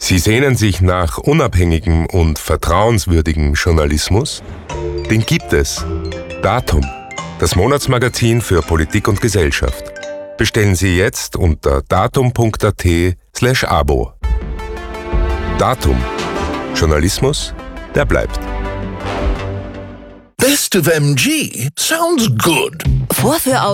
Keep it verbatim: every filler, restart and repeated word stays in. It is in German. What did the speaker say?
Sie sehnen sich nach unabhängigem und vertrauenswürdigem Journalismus? Den gibt es. Datum, das Monatsmagazin für Politik und Gesellschaft. Bestellen Sie jetzt unter datum punkt at slash abo. Datum. Journalismus, der bleibt. Best of M G sounds good. Vorführauto